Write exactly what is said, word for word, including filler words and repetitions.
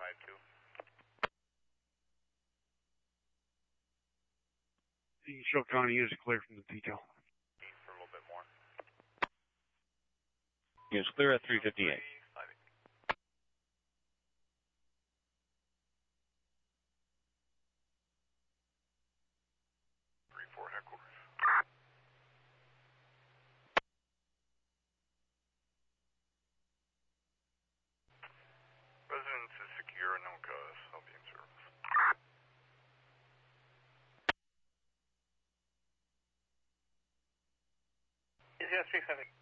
five two. Shell County is clear from the detail. For a little bit more. It's clear at three fifty-eight. three four headquarters. Residence is secure, no cause. I'll be in service. Zero three five eight.